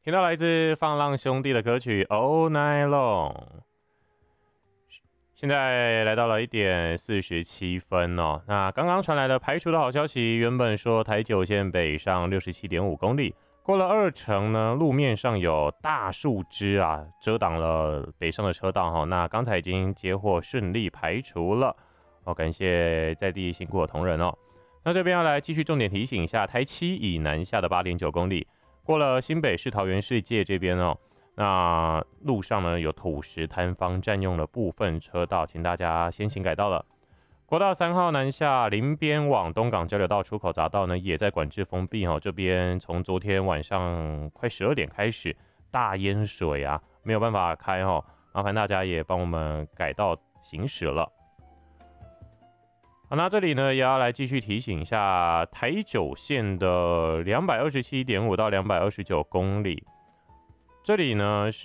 听到来自放浪兄弟的歌曲《All Night Long》。现在来到了1点47分哦。那刚刚传来的排除的好消息，原本说台九线北上67.5公里，过了2程呢，路面上有大树枝啊，遮挡了北上的车道哈。那刚才已经接获顺利排除了哦，感谢在地辛苦的同仁哦。那这边要来继续重点提醒一下，台7以南下的8.9公里。过了新北市桃园世界这边哦，那路上呢有土石坍方占用了部分车道，请大家先行改道了。国道3号南下林边往东港交流道出口匝道呢也在管制封闭哦，这边从昨天晚上快12点开始大淹水啊，没有办法开哦，麻烦大家也帮我们改道行驶了。好，那这里呢也要来继续提醒一下台九线的227.5到229公里，这里呢是